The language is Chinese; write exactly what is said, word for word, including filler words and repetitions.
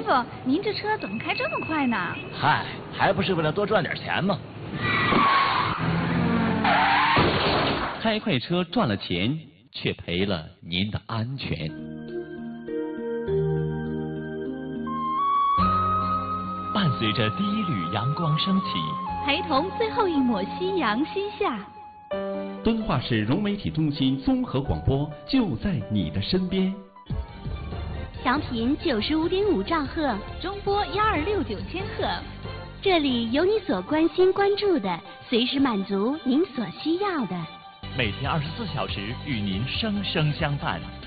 傅，您这车怎么开这么快呢？ 嗨，还不是为了多赚点钱吗？ 开快车赚了钱，却赔了您的安全。 伴随着第一缕阳光升起， 陪同最后一抹夕阳西下。 敦化市融媒体中心综合广播就在你的身边。 调频九十五点五兆赫， 中波幺二六九千赫。 这里有你所关心关注的，随时满足您所需要的。 每天二十四小时与您生生相伴。